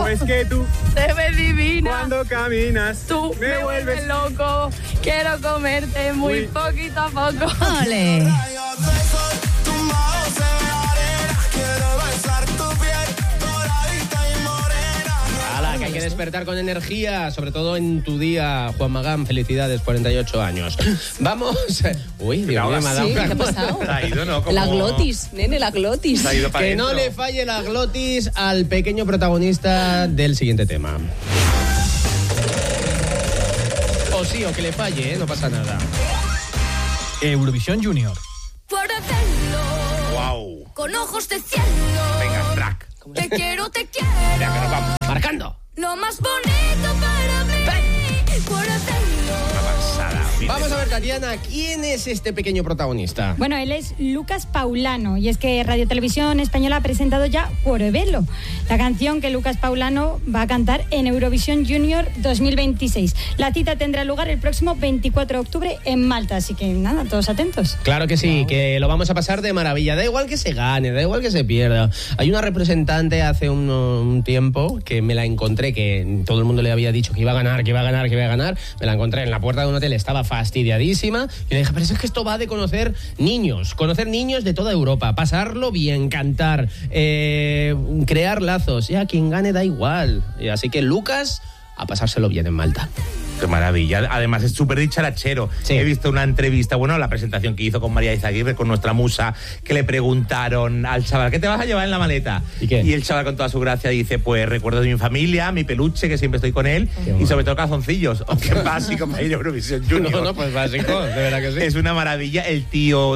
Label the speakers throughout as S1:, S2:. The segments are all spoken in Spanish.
S1: es que tú
S2: te ves divina.
S1: cuando caminas
S2: Tú me vuelves loco. Quiero comerte muy poquito a poco.
S3: ¡Ole!
S4: Que hay que despertar con energía, sobre todo en tu día, Juan Magán. Felicidades, 48 años. Vamos. Uy, Dios mío, me ha dado
S3: Sí, ¿qué ha pasado?
S1: ha ido, ¿no? Como...
S3: La glotis, nene, la glotis.
S1: Se ha ido para
S4: Que
S1: adentro.
S4: no le falle la glotis al pequeño protagonista del siguiente tema. O sí, o que le falle, no pasa nada.
S5: Eurovisión Junior.
S6: Por hacerlo
S1: Wow.
S6: con ojos de cielo.
S1: Venga, track.
S6: Te quiero, te quiero.
S1: Ya que nos vamos.
S4: Marcando.
S6: Lo más bonito para mí. Por hacerlo.
S1: Una pasada.
S4: Vamos a ver, Tatiana, ¿quién es este pequeño protagonista?
S7: Bueno, él es Lucas Paulano y es que Radio Televisión Española ha presentado ya Cuorebelo, la canción que Lucas Paulano va a cantar en Eurovisión Junior 2026. La cita tendrá lugar el próximo 24 de octubre en Malta, así que nada, todos atentos.
S4: Claro que sí, que lo vamos a pasar de maravilla. Da igual que se gane, da igual que se pierda. Hay una representante hace un tiempo que me la encontré, que todo el mundo le había dicho que iba a ganar, que iba a ganar, que iba a ganar. Me la encontré en la puerta de un hotel, estaba fastidiadísima. Y le dije, pero es que esto va de conocer niños de toda Europa, pasarlo bien, cantar, crear lazos. Ya, quien gane da igual. Y así que Lucas, a pasárselo bien en Malta.
S1: Qué maravilla. Además es súper dicharachero.
S4: Sí.
S1: He visto una entrevista, bueno, la presentación que hizo con María Izaguirre, con nuestra musa, que le preguntaron al chaval, ¿qué te vas a llevar en la maleta?
S4: ¿Y qué?
S1: Y el chaval con toda su gracia dice, pues recuerdos de mi familia, mi peluche, que siempre estoy con él, y sobre todo calzoncillos. Oh, qué básico para ir a Eurovisión Junior.
S4: No, pues básico, de verdad que sí.
S1: Es una maravilla. El tío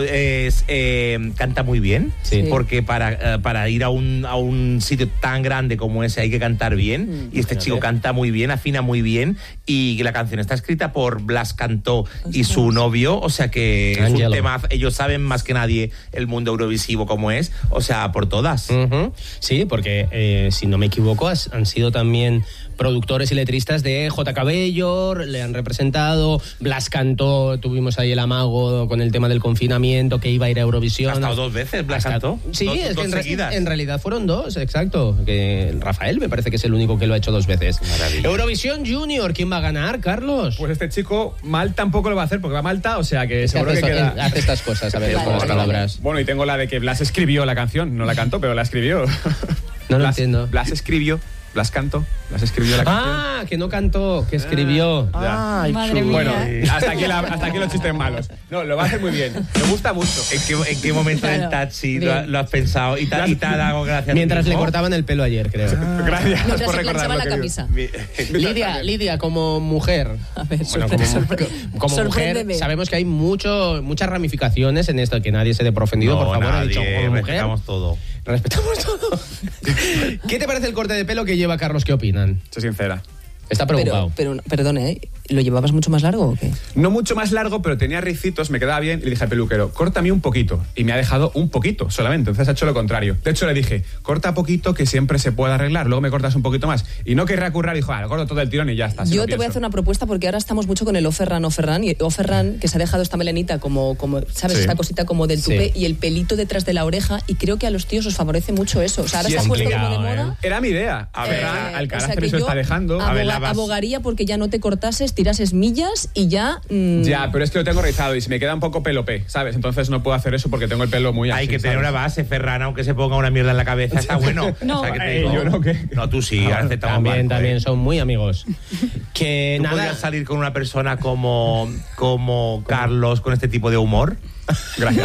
S1: canta muy bien,
S4: Sí.
S1: porque para ir a un sitio tan grande como ese hay que cantar bien. Y este chico canta muy bien, afina muy bien. Y la canción está escrita por Blas Cantó y su novio. O sea que es
S4: Angelo.
S1: un tema. Ellos saben más que nadie el mundo eurovisivo como es. O sea, por todas.
S4: Ujú. Sí, porque si no me equivoco han sido también productores y letristas de J. Cabello, le han representado, Blas Cantó, tuvimos ahí el amago con el tema del confinamiento, que iba a ir a Eurovisión.
S1: Ha estado 2 veces Blas Cantó.
S4: Sí,
S1: dos,
S4: es que
S1: dos seguidas.
S4: en realidad fueron 2, exacto. Que Rafael me parece que es el único que lo ha hecho 2 veces.
S1: Maravilla.
S4: Eurovisión Junior, ¿quién va a ganar, Carlos?
S5: Pues este chico mal tampoco lo va a hacer porque va a Malta, o sea que seguro que queda...
S4: Hace estas cosas, a ver, con las palabras.
S5: Bueno, y tengo la de que Blas escribió la canción, no la cantó, pero la escribió.
S4: No lo entiendo.
S5: Blas escribió, Blas cantó, Blas escribió la canción.
S4: Ah, que no cantó, que escribió.
S1: Ay,
S7: Madre
S1: chulo.
S7: mía.
S5: Bueno, hasta aquí los chistes malos. No, lo va a hacer muy bien. Me gusta mucho.
S1: ¿En qué momento del taxi lo has pensado? Y te ha dado gracias.
S4: Mientras le cortaban el pelo ayer, creo.
S5: Gracias
S3: Mientras
S5: por
S3: se
S5: recordarlo.
S3: planchaba la
S5: querido.
S3: camisa.
S4: Lidia, como mujer.
S3: A ver,
S4: Bueno, como mujer,
S3: sorpréndeme.
S4: sabemos que hay muchas ramificaciones en esto, que nadie se dé por ofendido, por favor.
S1: Nadie,
S4: He dicho, como mujer,
S1: respetamos todo.
S4: respetamos todo. ¿Qué te parece el corte de pelo que lleva Carlos? ¿Qué opinan?
S5: Sé sincera.
S4: Está preocupado.
S3: Pero perdone, ¿lo llevabas mucho más largo o qué?
S5: No mucho más largo, pero tenía ricitos, me quedaba bien. Y le dije al peluquero, córtame un poquito. Y me ha dejado un poquito solamente. Entonces ha hecho lo contrario. De hecho, le dije, corta poquito que siempre se puede arreglar. Luego me cortas un poquito más. Y no querrá currar. Dijo, lo corto todo el tirón y ya está.
S3: Yo te voy a hacer una propuesta porque ahora estamos mucho con el Oferran. Y Oferran, que se ha dejado esta melenita como ¿sabes?
S5: Sí.
S3: Esta cosita como del
S4: Sí.
S3: tupé y el pelito detrás de la oreja. Y creo que a los tíos os favorece mucho eso. O sea, ahora
S5: Sí,
S3: se ha
S5: es
S3: puesto como de
S4: complicado,
S3: moda.
S5: Era mi idea. A ver,
S3: O
S5: Alcaraz,
S3: sea,
S5: pero
S3: que
S5: se
S3: yo
S5: está dejando.
S3: abogaría porque ya no te cortases, tirases millas y ya...
S5: Ya, pero es que lo tengo rizado y se me queda un poco pelopé, ¿sabes? Entonces no puedo hacer eso porque tengo el pelo muy así.
S1: Hay que tener
S5: ¿sabes?
S1: una base, Ferran, aunque se ponga una mierda en la cabeza, está bueno.
S7: No.
S1: O sea, que te digo,
S5: yo no, ¿qué?
S1: No, tú sí, aceptamos barco,
S4: También
S1: ¿eh?
S4: son muy amigos. Que
S1: ¿Tú
S4: nada.
S1: podrías salir con una persona como Carlos con este tipo de humor?
S5: Gracias.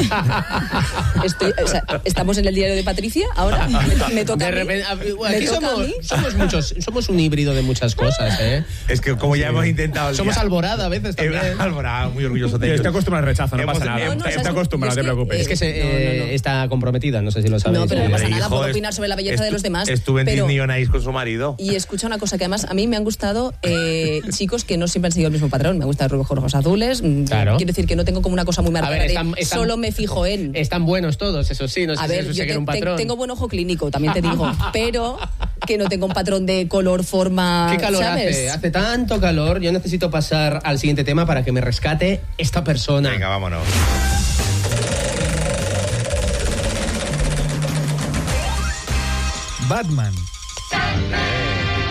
S3: Estamos en el diario de Patricia, ahora me toca
S4: De
S3: a mí.
S4: repente,
S3: ¿Me
S4: aquí
S3: toca a mí?
S4: somos un híbrido de muchas cosas, ¿eh?
S1: Es que como ya hemos intentado...
S4: Somos Alborada a veces también.
S1: Alborada, muy orgulloso de ellos.
S5: Estoy acostumbrado al rechazo, no
S1: Hemos-
S5: pasa nada.
S1: No,
S3: ¿sabes?
S5: Estoy acostumbrado, no te
S3: Es que-
S5: preocupes.
S4: Es que está comprometida, no sé si lo sabéis.
S3: No, pero no pasa
S1: Hombre,
S3: nada,
S1: hijo,
S3: puedo opinar sobre la belleza de los demás.
S1: Estuve en
S3: pero-
S1: Disney on Ice con su marido.
S3: Y escucha una cosa que además a mí me han gustado chicos que no siempre han seguido el mismo patrón. Me gustan los ojos azules.
S4: Claro.
S3: Quiero decir que no tengo como una cosa muy marcada.
S4: A ver,
S3: de solo me fijo en.
S4: Están buenos todos, eso sí, no sé
S3: A
S4: si
S3: ver,
S4: eso
S3: yo
S4: seguir un patrón.
S3: tengo buen ojo clínico, también te digo, pero que no tengo un patrón de color, forma.
S4: ¿Qué calor
S3: ¿sabes?
S4: hace? Hace tanto calor. Yo necesito pasar al siguiente tema para que me rescate esta persona.
S1: Venga, vámonos.
S5: Batman.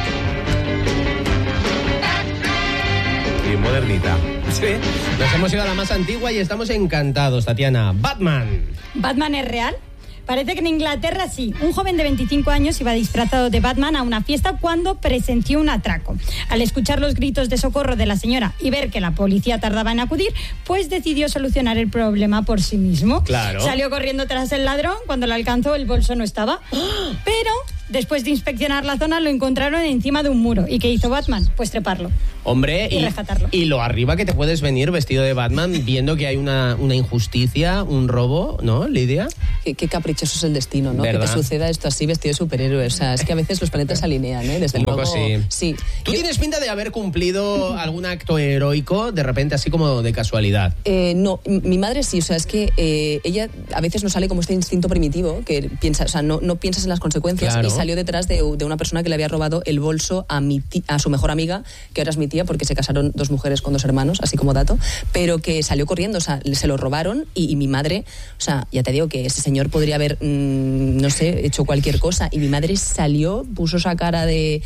S1: modernita.
S4: Sí, nos hemos ido a la más antigua y estamos encantados, Tatiana. Batman.
S7: ¿Batman es real? Parece que en Inglaterra sí. Un joven de 25 años iba disfrazado de Batman a una fiesta cuando presenció un atraco. Al escuchar los gritos de socorro de la señora y ver que la policía tardaba en acudir, pues decidió solucionar el problema por sí mismo.
S4: Claro.
S7: Salió corriendo tras el ladrón. Cuando lo alcanzó, el bolso no estaba. Pero después de inspeccionar la zona, lo encontraron encima de un muro. ¿Y qué hizo Batman? Pues treparlo.
S4: Hombre,
S7: Y rescatarlo.
S4: y lo arriba que te puedes venir vestido de Batman viendo que hay una injusticia, un robo, ¿no, Lidia?
S3: Qué caprichoso es el destino, ¿no?
S4: ¿Verdad?
S3: Que te suceda esto así vestido de superhéroe. O sea, es que a veces los planetas se alinean, ¿eh? Desde
S4: Un
S3: luego.
S4: poco sí.
S3: Sí.
S4: Tú tienes pinta de haber cumplido algún acto heroico de repente así como de casualidad.
S3: No, mi madre sí, o sea, es que ella a veces nos sale como este instinto primitivo que piensa, o sea, no piensas en las consecuencias,
S4: Claro.
S3: y salió detrás de una persona que le había robado el bolso a su mejor amiga, que ahora es mi tía, porque se casaron 2 mujeres con 2 hermanos, así como dato, pero que salió corriendo, o sea, se lo robaron y mi madre, o sea, ya te digo que ese señor podría haber, no sé, hecho cualquier cosa, y mi madre salió, puso esa cara de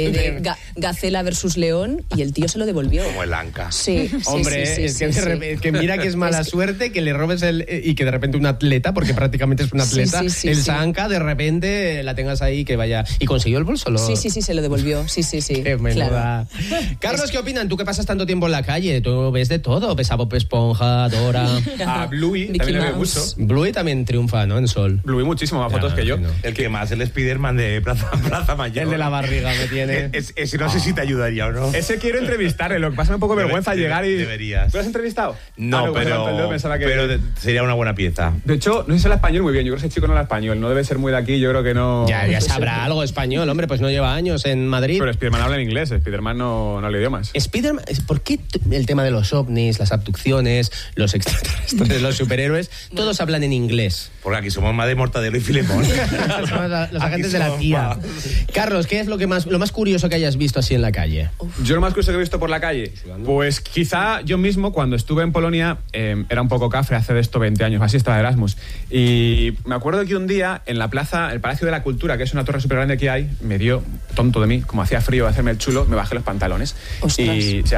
S3: Gacela versus León y el tío se lo devolvió.
S1: Como el Anca.
S3: Sí,
S4: Hombre,
S3: sí,
S4: es que,
S3: sí,
S4: de
S3: sí.
S4: repente- que mira que es mala
S3: Es que-
S4: suerte que le robes y que de repente un atleta, porque prácticamente es un atleta,
S3: Sí, sí, sí,
S4: el
S3: sí.
S4: Sanka, de repente la tengas ahí que vaya. ¿Y consiguió el bolso?
S3: Sí, se lo devolvió. Sí.
S4: Qué menuda.
S3: Claro.
S4: Carlos, ¿qué opinan? Tú que pasas tanto tiempo en la calle, tú ves de todo, ves a Bob Esponja, Dora.
S5: A Bluey
S3: Mickey
S5: también le veo
S3: Mouse.
S5: mucho.
S4: Bluey también triunfa, ¿no? En Sol.
S5: Bluey muchísimo más
S4: Ya,
S5: fotos que yo.
S4: sí, no.
S1: El que más, el Spiderman de Plaza Mayor.
S4: El de la barriga me tiene.
S1: Ese no sé si te ayudaría o no.
S5: Ese quiero entrevistarle, lo que pasa me un poco vergüenza llegar y...
S1: Deberías.
S5: ¿Tú lo has entrevistado?
S1: No,
S5: Ah,
S1: pero
S5: pensaba que...
S1: sería una buena pieza.
S5: De hecho, no sé si habla español muy bien. Yo creo que ese chico no habla español. No debe ser muy de aquí. Yo creo que no...
S4: Ya sabrá algo español, hombre, pues no lleva años en Madrid.
S5: Pero Spiderman habla en inglés. Spiderman no habla idiomas.
S4: Spiderman, ¿por qué el tema de los ovnis, las abducciones, los extraterrestres, los superhéroes, todos hablan en inglés?
S1: Porque aquí somos más de Mortadelo y Filemón.
S4: Los agentes de la CIA. Carlos, ¿qué es lo más curioso que hayas visto así en la calle?
S5: Yo lo más curioso que he visto por la calle, pues quizá yo mismo cuando estuve en Polonia era un poco cafre, hace de esto 20 años, así estaba de Erasmus. Y me acuerdo que un día en la plaza, el Palacio de la Cultura, que es una torre súper grande que hay, me dio, tonto de mí, como hacía frío hacerme el chulo, me bajé los pantalones.
S3: Ostras.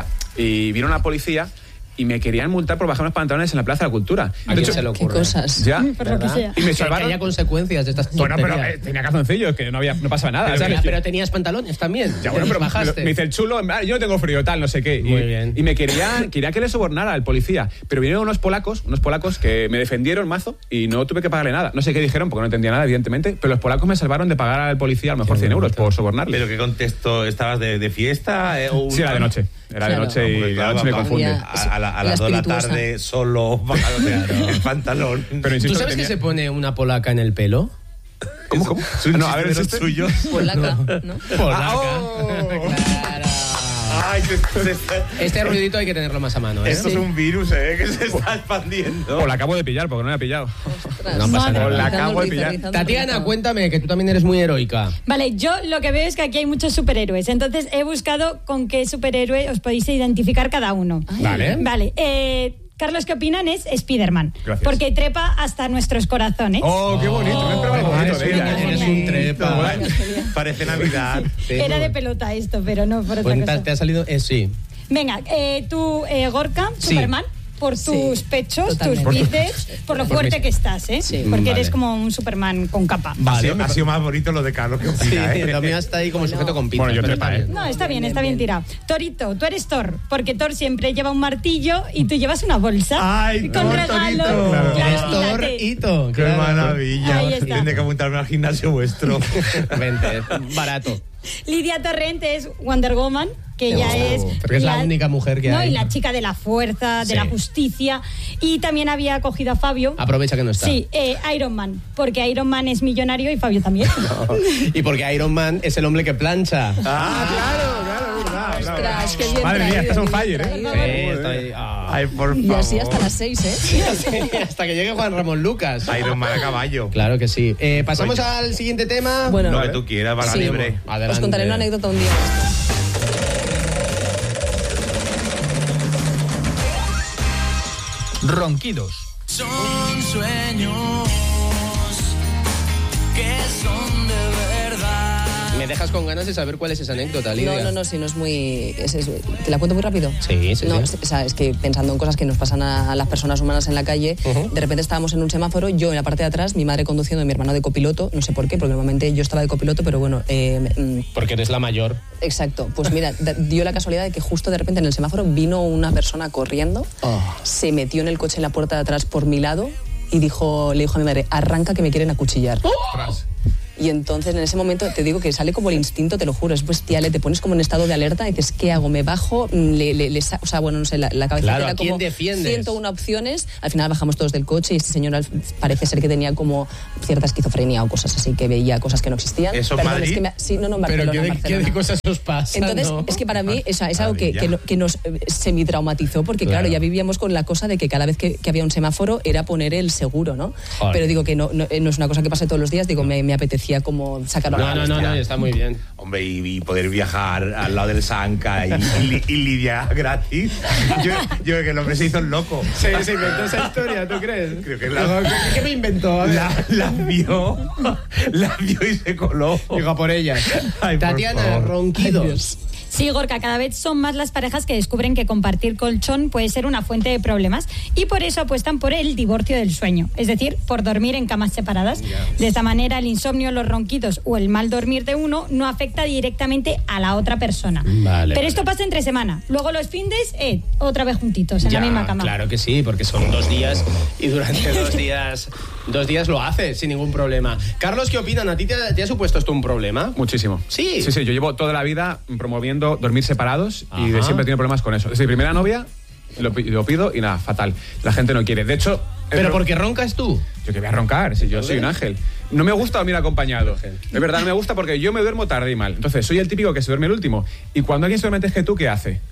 S5: Y vino una policía y me querían multar por bajar los pantalones en la Plaza de la Cultura.
S4: ¿A quién se le
S3: Qué
S4: ocurre?
S3: cosas.
S5: Ya.
S7: Por lo que sea.
S5: Y me
S4: Que
S5: salvaron.
S4: haya consecuencias de estas
S5: Bueno, pero
S4: tonterías.
S5: tenía calzoncillos, que no pasaba nada.
S4: Pero,
S5: ¿sabes?
S4: pero tenías pantalones también.
S5: Ya, bueno, pero
S4: bajaste.
S5: me dice el chulo, yo no tengo frío, tal, no sé qué.
S4: Muy bien.
S5: Y me quería que le sobornara al policía. Pero vinieron unos polacos que me defendieron mazo y no tuve que pagarle nada. No sé qué dijeron, porque no entendía nada, evidentemente. Pero los polacos me salvaron de pagar al policía a lo mejor 100 euros por sobornarle.
S1: ¿Pero qué contexto? ¿Estabas de fiesta?
S5: Sí, era de noche. Era de
S3: Claro.
S5: noche y
S1: Porque,
S5: la
S1: claro,
S5: noche me
S1: vamos,
S5: confunde.
S3: Ya.
S1: A
S3: La
S1: las 2 de la
S3: espirituosa.
S1: tarde, solo, bajado el pantalón.
S5: Pero insisto,
S4: ¿Tú sabes
S5: tenía-
S4: que se pone una polaca en el pelo?
S5: ¿Cómo?
S1: No, a ver,
S5: ¿es
S1: ¿es
S5: este?
S1: suyo?
S3: Polaca, ¿no?
S4: Polaca.
S1: Claro. Ay,
S4: Este ruidito hay que tenerlo más a mano, ¿eh?
S1: esto es un virus, que se está expandiendo.
S5: O la acabo de pillar, porque no la he pillado.
S4: No pasa nada.
S5: La acabo de pillar.
S4: Tatiana, cuéntame, que tú también eres muy heroica.
S7: Vale, yo lo que veo es que aquí hay muchos superhéroes. Entonces he buscado con qué superhéroe os podéis identificar cada uno.
S4: Vale.
S7: Vale, Carlos, ¿qué opinan? Es Spiderman.
S5: Gracias.
S7: Porque trepa hasta nuestros corazones.
S5: ¡Oh, qué bonito! Me esperaba algo bonito de ella.
S4: Eres un trepa.
S1: Parece Navidad.
S7: Era de pelota esto, pero no por otra
S4: Cuenta,
S7: cosa.
S4: ¿te ha salido? Sí.
S7: Venga, tú, Gorka,
S4: Sí.
S7: Superman, por
S3: Sí,
S7: tus pechos,
S3: totalmente.
S7: tus bíceps, por lo fuerte
S4: mis-
S7: que estás, ¿eh?
S3: Sí.
S7: Porque
S4: Vale.
S7: eres como un Superman con capa.
S4: Vale.
S1: Ha sido más bonito lo de Carlos que
S4: Sí,
S1: opina,
S4: lo mío está ahí como sujeto con pinzas.
S5: Bueno, yo
S4: pero
S5: trepa,
S4: está bien.
S7: No, está bien
S3: bien.
S7: tirado. Torito, tú eres Thor, porque Thor siempre lleva un martillo y tú llevas una bolsa
S1: Ay,
S7: con
S1: Thor,
S7: regalo.
S1: Torito. Claro.
S7: Claro,
S4: Eres
S7: y la
S4: Thor
S7: T.
S4: Ito.
S1: Qué
S4: claro.
S1: maravilla.
S7: Ahí está.
S1: Tiene que apuntarme al gimnasio vuestro.
S4: Vente, barato.
S7: Lidia Torrente es Wonder Woman, que ella es...
S4: Porque es la única mujer que
S7: no,
S4: hay.
S7: y la chica de la fuerza, de
S4: Sí.
S7: la justicia. Y también había cogido a Fabio.
S4: Aprovecha que no está.
S7: Sí, Iron Man, porque Iron Man es millonario y Fabio también.
S4: Y porque Iron Man es el hombre que plancha.
S5: Claro,
S3: Ostras, qué bien
S5: Madre mía,
S3: traído,
S5: estás on
S3: bien
S5: fire,
S3: traído.
S4: Sí, estoy- ah.
S1: Ay, por
S3: Y
S1: favor.
S3: así hasta las 6, ¿eh?
S4: Sí, hasta que llegue Juan Ramón Lucas.
S1: Iron Man a caballo.
S4: Claro que sí. Pasamos al siguiente tema.
S3: Bueno,
S1: Lo que tú quieras, para
S3: Sí.
S1: libre.
S4: Adelante.
S3: os contaré una anécdota un día.
S8: Ronquidos. Son sueños que son de verdad.
S4: Me dejas con ganas de saber cuál es esa anécdota, Lidia.
S3: No, si no es muy... ¿Te la cuento muy rápido?
S4: Sí.
S3: O sea, es que pensando en cosas que nos pasan a las personas humanas en la calle, de repente estábamos en un semáforo, yo en la parte de atrás, mi madre conduciendo y mi hermano de copiloto, no sé por qué, porque normalmente yo estaba de copiloto, pero bueno...
S4: porque eres la mayor.
S3: Exacto. Pues mira, dio la casualidad de que justo de repente en el semáforo vino una persona corriendo, se metió en el coche en la puerta de atrás por mi lado y le dijo a mi madre, arranca que me quieren acuchillar. Y entonces en ese momento te digo que sale como el instinto, te lo juro, es bestial, te pones como en estado de alerta y dices, ¿qué hago? ¿Me bajo? O sea, bueno, no sé, la cabeza
S4: claro,
S3: era
S4: ¿a quién
S3: como
S4: defiendes?
S3: 101 opciones. Al final bajamos todos del coche y este señor parece ser que tenía como cierta esquizofrenia o cosas así, que veía cosas que no existían.
S1: ¿Eso en Madrid?
S3: Sí, no, en Barcelona.
S4: Pero
S3: en
S4: ¿qué de cosas os pasa?
S3: Entonces,
S4: ¿no?
S3: es que para mí es algo que nos semi-traumatizó, porque claro, ya vivíamos con la cosa de que cada vez que había un semáforo era poner el seguro, ¿no?
S4: Joder.
S3: Pero digo que no es una cosa que pase todos los días, digo, me apetecía como sacarlo.
S4: No, está muy bien.
S1: Hombre, y poder viajar al lado del Sanca y Lidia gratis. Yo creo que el hombre se hizo el loco.
S4: Se inventó esa historia, ¿tú crees?
S1: Creo que
S4: ¿Qué me inventó? A ver.
S1: la vio y se coló.
S4: Digo, por ella.
S1: Ay, por
S4: Tatiana,
S1: favor.
S4: ronquidos.
S7: Sí, Gorka, cada vez son más las parejas que descubren que compartir colchón puede ser una fuente de problemas y por eso apuestan por el divorcio del sueño, es decir, por dormir en camas separadas. De esta manera, el insomnio, los ronquidos o el mal dormir de uno no afecta directamente a la otra persona. Pero esto pasa entre semana. Luego los findes, otra vez juntitos en la misma cama.
S4: Claro que sí, porque son 2 días y durante 2 días lo haces sin ningún problema. Carlos, ¿qué opinan? ¿A ti te ha supuesto esto un problema?
S5: Muchísimo.
S4: Sí.
S5: Sí, yo llevo toda la vida promoviendo dormir separados y siempre he tenido problemas con eso. Desde mi primera novia lo pido y nada, fatal. La gente no quiere. De hecho...
S4: ¿Pero porque roncas tú?
S5: Yo que voy a roncar, si yo soy un ángel. No me gusta dormir acompañado. De verdad, no me gusta porque yo me duermo tarde y mal. Entonces, soy el típico que se duerme el último. Y cuando alguien se duerme antes que tú, ¿qué hace?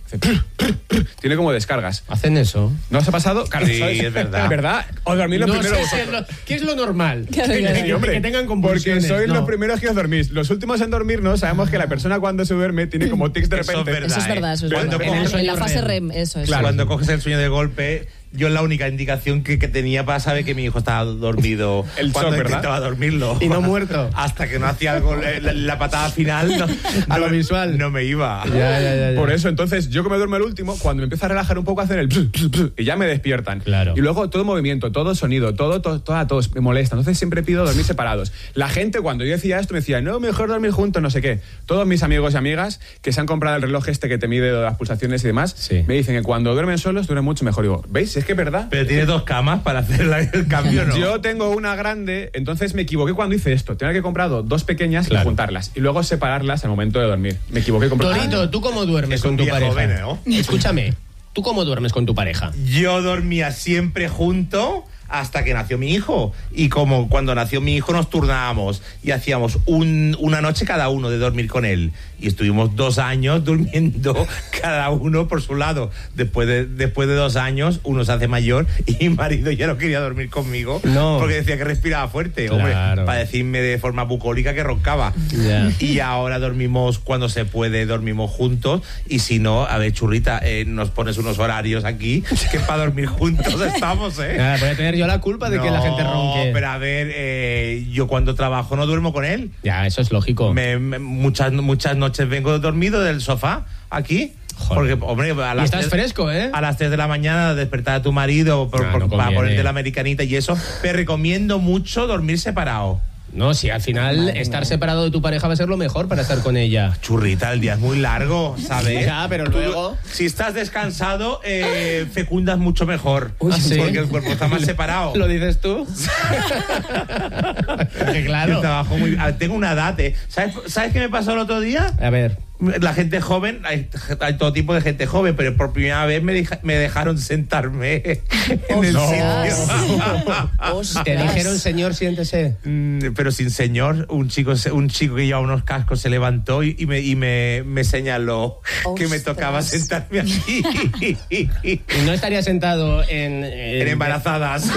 S5: Tiene como descargas.
S4: ¿Hacen eso?
S5: ¿No os ha pasado? Carlos,
S1: Sí,
S5: ¿sabes?
S1: es verdad.
S5: ¿Verdad? O dormir los
S4: No
S5: primeros
S4: sé
S5: vosotros.
S4: ¿Qué es lo normal?
S5: Sí, hombre,
S4: que tengan
S5: porque
S4: convulsiones.
S5: sois
S4: no.
S5: los primeros que os dormís. Los últimos en dormirnos, sabemos que la persona cuando se duerme tiene como tics de
S1: Eso es
S5: repente.
S1: verdad.
S3: Eso es verdad, eso es
S1: Cuando
S3: verdad.
S1: coges
S3: En la
S4: el
S3: fase
S4: REM.
S3: REM, eso es.
S5: Claro.
S1: Cuando coges el sueño de golpe, yo la única indicación que tenía para saber que mi hijo estaba dormido
S5: El
S1: cuando
S5: shock, ¿verdad?
S1: intentaba dormirlo.
S4: Y no muerto.
S1: Hasta que no hacía algo, la patada final.
S4: A lo visual.
S1: No me iba.
S4: Ya.
S5: Por eso, entonces, yo que me duermo el último, cuando me empiezo a relajar un poco, hacen el y ya me despiertan.
S4: Claro.
S5: Y luego todo movimiento, todo sonido, toda tos me molesta. Entonces siempre pido dormir separados. La gente, cuando yo decía esto, me decía, no, mejor dormir juntos, no sé qué. Todos mis amigos y amigas que se han comprado el reloj este que te mide las pulsaciones y demás,
S4: Sí.
S5: me dicen que cuando duermen solos duermen mucho mejor. Digo, ¿veis? Es que es verdad.
S1: Pero tiene 2 camas para hacer el cambio, ¿no?
S5: Yo tengo una grande, entonces me equivoqué cuando hice esto. Tenía que comprado 2 pequeñas
S4: Claro.
S5: y juntarlas. Y luego separarlas al momento de dormir. Me equivoqué comprando.
S4: Torito, ¿tú cómo duermes
S1: Es
S4: con
S1: un
S4: tu
S1: día
S4: pareja?
S1: joven, ¿no?
S4: Escúchame, ¿tú cómo duermes con tu pareja?
S1: Yo dormía siempre junto hasta que nació mi hijo. Y como cuando nació mi hijo nos turnábamos y hacíamos una noche cada uno de dormir con él. Y estuvimos 2 años durmiendo cada uno por su lado. Después de 2 años uno se hace mayor y mi marido ya no quería dormir conmigo porque decía que respiraba fuerte.
S4: Claro.
S1: Hombre, para decirme de forma bucólica que roncaba.
S4: Ya.
S1: Y ahora dormimos cuando se puede, dormimos juntos. Y si no, a ver, churrita, nos pones unos horarios aquí que para dormir juntos estamos, ¿eh?
S4: Voy a tener yo la culpa de que la gente ronque.
S1: No, pero a ver, yo cuando trabajo no duermo con él.
S4: Ya, eso es lógico.
S1: Muchas noches vengo dormido del sofá, aquí.
S4: Joder.
S1: Porque, hombre,
S4: Y estás fresco, ¿eh?
S1: A las 3 de la mañana despertar a tu marido
S4: No
S1: para
S4: conviene.
S1: ponerte la americanita y eso. Te recomiendo mucho dormir separado.
S4: No, si al final estar separado de tu pareja va a ser lo mejor para estar con ella.
S1: Churrita, el día es muy largo, ¿sabes?
S4: Ya, pero
S1: Tú,
S4: luego...
S1: si estás descansado, fecundas mucho mejor.
S4: Uy, ¿sí?
S1: Porque el cuerpo está más separado.
S4: ¿Lo dices tú? Porque claro.
S1: Yo trabajo tengo una edad, ¿Sabes qué me pasó el otro día?
S4: A ver.
S1: La gente joven, hay todo tipo de gente joven, pero por primera vez me dejaron sentarme en el sitio.
S4: Te dijeron, señor, siéntese.
S1: Pero sin señor, un chico que llevaba unos cascos se levantó y me señaló que me tocaba sentarme aquí.
S4: Y no estaría sentado en
S1: embarazadas.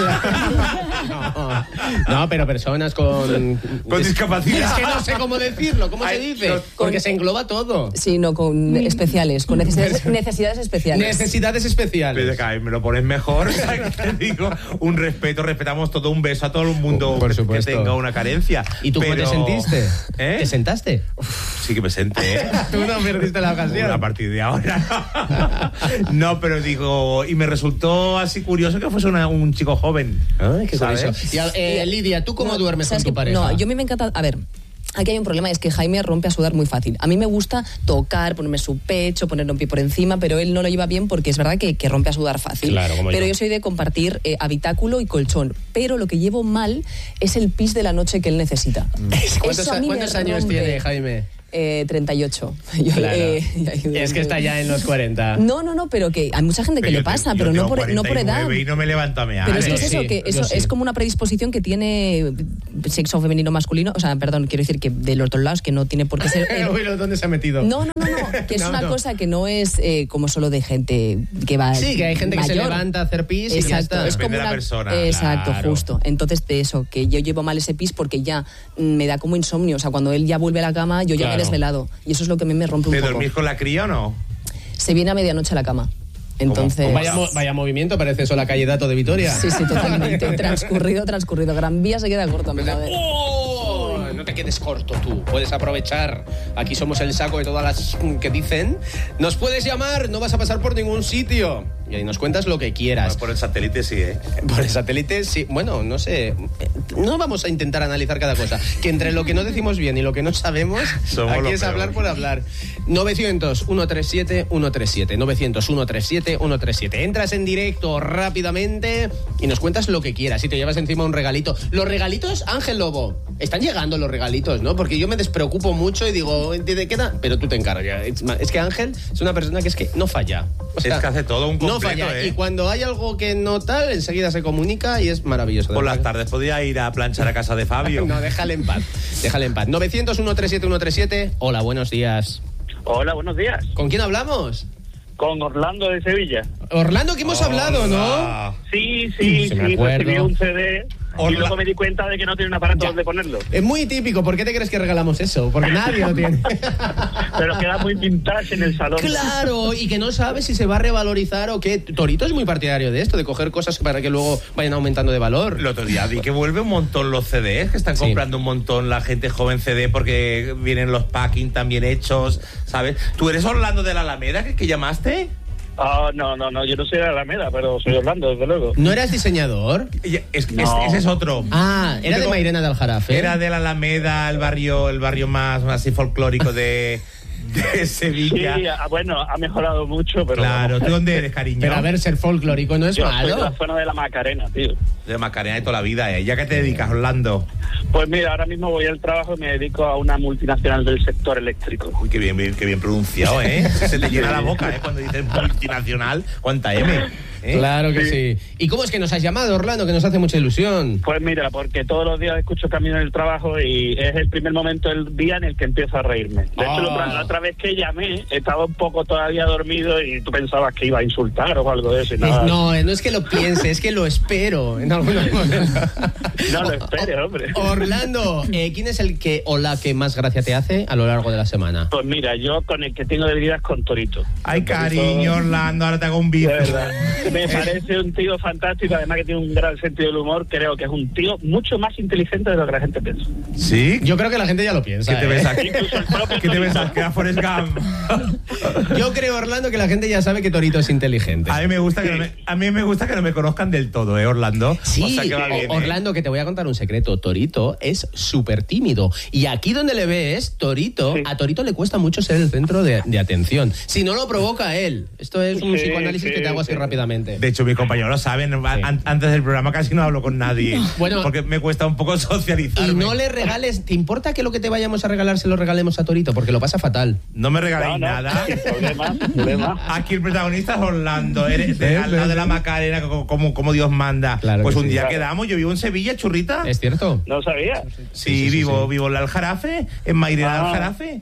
S4: No, pero personas con
S1: Con discapacidad.
S4: Es que no sé cómo decirlo, ¿cómo se dice? Porque se engloba todo. todo?
S3: Sí, no, con especiales, con necesidades especiales.
S4: Necesidades especiales.
S1: Pero cada vez me lo pones mejor. O sea, que te digo, un respeto, respetamos todo, un beso a todo el mundo
S4: Por
S1: que
S4: supuesto.
S1: tenga una carencia.
S4: ¿Y tú cómo te sentiste?
S1: ¿Eh?
S4: ¿Te sentaste?
S1: Sí que me senté.
S4: Tú no perdiste la ocasión.
S1: A partir de ahora. No, pero digo, y me resultó así curioso que fuese un chico joven.
S4: Ay, qué
S1: ¿sabes?
S4: curioso. Y, Lidia, ¿tú cómo
S3: No,
S4: duermes con
S3: ¿sabes
S4: tu
S3: qué?
S4: pareja?
S3: No, yo a mí me encanta... A ver... Aquí hay un problema, es que Jaime rompe a sudar muy fácil. A mí me gusta tocar, ponerme su pecho, ponerle un pie por encima, pero él no lo lleva bien porque es verdad que rompe a sudar fácil.
S4: Claro, como
S3: pero
S4: yo.
S3: yo soy de compartir habitáculo y colchón. Pero lo que llevo mal es el pis de la noche que él necesita. Eso a mí me
S4: ¿Cuántos años
S3: rompe.
S4: tiene Jaime?
S3: 38. Yo,
S4: Claro.
S3: ya
S4: Es que está ya en los 40.
S3: No, pero que hay mucha gente que le pasa, pero no por edad.
S1: Y no me levanto a mear.
S3: Pero es que
S4: yo
S3: es eso,
S4: sí,
S3: que
S4: yo
S3: eso
S4: sí.
S3: es como una predisposición que tiene sexo femenino masculino, o sea, perdón, quiero decir que de los otros lados, que no tiene por qué ser...
S4: Uy, ¿dónde se ha metido?
S3: No, que es
S4: No,
S3: una
S4: no.
S3: cosa que no es como solo de gente que va
S4: Sí, que hay gente que se
S3: mayor.
S4: levanta a hacer pis y ya
S3: Exacto,
S4: está.
S3: es como
S1: Depende de la
S3: una...
S1: persona,
S3: Exacto,
S4: claro.
S3: justo. Entonces, de eso, que yo llevo mal ese pis porque ya me da como insomnio, o sea, cuando él ya vuelve a la cama, yo ya me
S4: Claro.
S3: he desvelado. Y eso es lo que a mí me rompe un
S1: ¿Te
S3: poco.
S1: dormís con la cría o no?
S3: Se viene a medianoche a la cama. Entonces...
S4: Vaya movimiento, parece eso la calle Dato de Vitoria.
S3: Sí, totalmente. transcurrido. Gran Vía se queda corto, a mi saber.
S4: ¡Oh! No te quedes corto tú. Puedes aprovechar. Aquí somos el saco de todas las que dicen. Nos puedes llamar, no vas a pasar por ningún sitio. Y ahí nos cuentas lo que quieras.
S1: Por el satélite sí, ¿eh?
S4: Por el satélite, sí. Bueno, no sé. No vamos a intentar analizar cada cosa. Que entre lo que no decimos bien y lo que no sabemos,
S1: Somos
S4: aquí
S1: lo
S4: es
S1: peor.
S4: hablar por hablar. 900-137-137. 900-137-137. Entras en directo rápidamente y nos cuentas lo que quieras. Y te llevas encima un regalito. Los regalitos, Ángel Lobo, están llegando los regalitos, ¿no? Porque yo me despreocupo mucho y digo, ¿de qué da? Pero tú te encargas. Es que Ángel es una persona que es que no falla. O sea,
S1: Es que hace todo un completo,
S4: no falla.
S1: ¿eh?
S4: Y cuando hay algo que no tal, enseguida se comunica y es maravilloso. de
S1: Por las
S4: verdad.
S1: tardes podía ir a planchar a casa de Fabio.
S4: No, déjale en paz. Déjale en paz. 900-137-137. Hola, buenos días.
S8: Hola, buenos días.
S4: ¿Con quién hablamos?
S8: Con Orlando de Sevilla.
S4: Orlando, que hemos hablado, ¿no?
S1: Hola.
S8: Sí,
S4: Se me acuerdo.
S8: recibí un CD y luego me di cuenta de que no tiene un aparato
S4: Ya.
S8: donde ponerlo.
S4: Es muy típico. ¿Por qué te crees que regalamos eso? Porque nadie lo tiene.
S8: Pero queda muy vintage en el salón.
S4: Claro, y que no sabes si se va a revalorizar o qué. Torito es muy partidario de esto, de coger cosas para que luego vayan aumentando de valor.
S1: El otro día vi que vuelve un montón los CDs, que están
S4: Sí.
S1: comprando un montón la gente joven CD porque vienen los packing también hechos, ¿sabes? ¿Tú eres Orlando de la Alameda que llamaste?
S8: Ah, no, yo no soy de Alameda, pero soy Orlando, desde luego.
S4: ¿No eras diseñador?
S8: No.
S1: Ese es otro.
S4: Ah, era de Mairena de Aljarafe.
S1: Era de la Alameda, el barrio más así folclórico de
S8: Sí,
S1: Sevilla.
S8: bueno, ha mejorado mucho, pero...
S1: Claro, ¿tú dónde eres, cariño?
S4: Pero a ver, ser folclórico no es
S8: Yo soy de la
S4: malo.
S8: zona de la Macarena, tío.
S1: De Macarena de toda la vida, ¿eh? ¿Ya qué te dedicas, Orlando?
S8: Pues mira, ahora mismo voy al trabajo y me dedico a una multinacional del sector eléctrico.
S1: Uy, qué bien pronunciado, ¿eh? Se te llena la boca, ¿eh? Cuando dices multinacional, ¿cuánta M? ¿Eh?
S4: Claro que sí. ¿Y cómo es que nos has llamado, Orlando? Que nos hace mucha ilusión.
S8: Pues mira, porque todos los días escucho camino en el trabajo y es el primer momento del día en el que empiezo a reírme. De hecho, la otra vez que llamé, estaba un poco todavía dormido y tú pensabas que iba a insultar o algo de eso. Y nada.
S4: No es que lo piense, es que lo espero en algunos momentos.
S8: No lo esperes, hombre.
S4: Orlando, ¿quién es el que o la que más gracia te hace a lo largo de la semana?
S8: Pues mira, yo con el que tengo debilidad es con Torito.
S1: Ay, cariño, Orlando, ahora te hago un
S8: De
S1: bife.
S8: verdad. Me parece un tío fantástico, además que tiene un gran sentido del humor. Creo que es un tío mucho más inteligente de lo que la gente piensa.
S1: ¿Sí?
S4: Yo creo que la gente ya lo piensa.
S1: ¿Qué te ves aquí?
S8: Incluso el propio
S1: ¿Qué te
S8: Torito.
S1: ves? Que era Forrest Gump.
S4: Yo creo, Orlando, que la gente ya sabe que Torito es inteligente.
S1: A mí me gusta que no me conozcan del todo, Orlando.
S4: Sí,
S1: O sea que va bien,
S4: Orlando, que te voy a contar un secreto. Torito es súper tímido. Y aquí donde le ves, Torito,
S8: Sí.
S4: a Torito le cuesta mucho ser el centro de atención. Si no lo provoca él. Esto es un
S8: Sí,
S4: psicoanálisis que te hago así
S8: sí.
S4: rápidamente.
S1: De hecho, mis compañeros lo saben. Antes del programa casi no hablo con nadie.
S4: Bueno.
S1: Porque me cuesta un poco socializarme.
S4: Y no le regales, ¿te importa que lo que te vayamos a regalar se lo regalemos a Torito? Porque lo pasa fatal.
S1: No me regaléis
S8: No, no,
S1: nada.
S8: sin problema.
S1: Aquí el protagonista es Orlando, eres al lado de la Macarena, como Dios manda.
S4: Claro
S1: Pues
S4: que
S1: un
S4: sí.
S1: día
S8: Claro.
S1: quedamos, yo vivo en Sevilla, churrita.
S4: ¿Es cierto?
S8: No sabía.
S1: Sí, vivo en el Aljarafe, en Mairena del
S8: Ah.
S1: Aljarafe.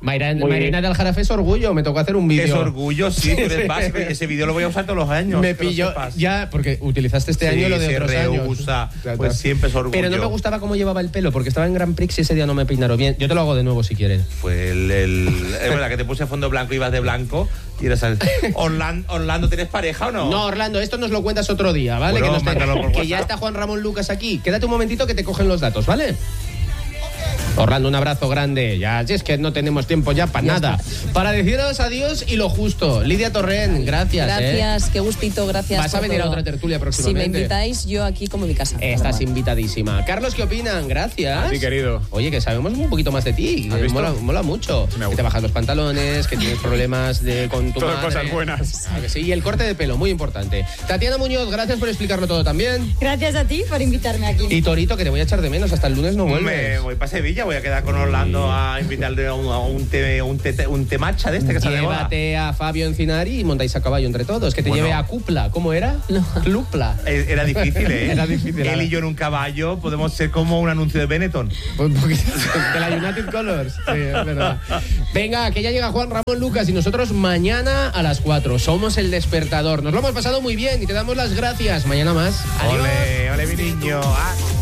S4: Marina de Aljarafe es orgullo, me tocó hacer un vídeo.
S1: Es orgullo, sí, tú eres básico, ese vídeo lo voy a usar todos los años.
S4: Me pilló, ya, porque utilizaste este año lo de otros años.
S1: Usa, pues siempre es orgullo.
S4: Pero no me gustaba cómo llevaba el pelo, porque estaba en Grand Prix y ese día no me peinaron bien. Yo te lo hago de nuevo si quieres.
S1: Fue es verdad que te puse fondo blanco y ibas de blanco y eras Orlando, ¿tienes pareja o no?
S4: No, Orlando, esto nos lo cuentas otro día, ¿vale?
S1: Bueno,
S4: que ya está Juan Ramón Lucas aquí. Quédate un momentito que te cogen los datos, ¿vale? Orlando, un abrazo grande. Ya, si es que no tenemos tiempo ya para nada. Para deciros adiós y lo justo. Lidia Torrent, gracias.
S3: Gracias, qué gustito, gracias.
S4: Vas a venir a otra tertulia próximamente.
S3: Si me invitáis, yo aquí como mi casa.
S4: Estás invitadísima. Carlos, ¿qué opinan? Gracias.
S5: A ti, querido.
S4: Oye, que sabemos un poquito más de ti. Mola mucho. Que te bajas los pantalones, que tienes problemas con tu
S5: Todas
S4: madre.
S5: cosas buenas.
S4: Claro que sí, y el corte de pelo, muy importante. Tatiana Muñoz, gracias por explicarlo todo también.
S7: Gracias a ti por invitarme aquí.
S4: Y Torito, que te voy a echar de menos, hasta el lunes no vuelves.
S1: Me voy para Sevilla, voy a quedar con Orlando a invitarle a un té matcha de este que sale de moda.
S4: Llévate a Fabio Encinari y montáis a caballo entre todos. Que te lleve a Cupla. ¿Cómo era?
S3: No.
S4: Clupla.
S1: Era difícil, ¿eh?
S4: Era difícil.
S1: Él y yo en un caballo podemos ser como un anuncio de Benetton.
S4: Pues de la United Colors. Sí, es verdad. Venga, que ya llega Juan Ramón Lucas y nosotros mañana a las 4. Somos El Despertador. Nos lo hemos pasado muy bien y te damos las gracias. Mañana más. Adiós.
S1: Ole, mi niño.